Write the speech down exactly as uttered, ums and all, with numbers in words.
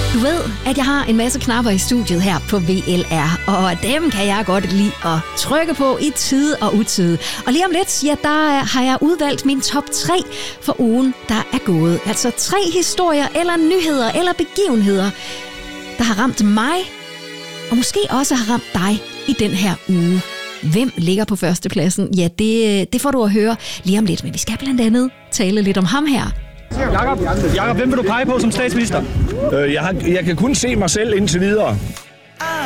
Du ved, at jeg har en masse knapper i studiet her på V L R, og dem kan jeg godt lide at trykke på i tide og utide. Og lige om lidt, ja, der har jeg udvalgt min top tre for ugen, der er gået. Altså tre historier, eller nyheder, eller begivenheder, der har ramt mig, og måske også har ramt dig i den her uge. Hvem ligger på førstepladsen? Ja, det, det får du at høre lige om lidt, men vi skal blandt andet tale lidt om ham her. Jakob, Jakob, hvem vil du pege på som statsminister? Øh, jeg, har, jeg kan kun se mig selv indtil videre.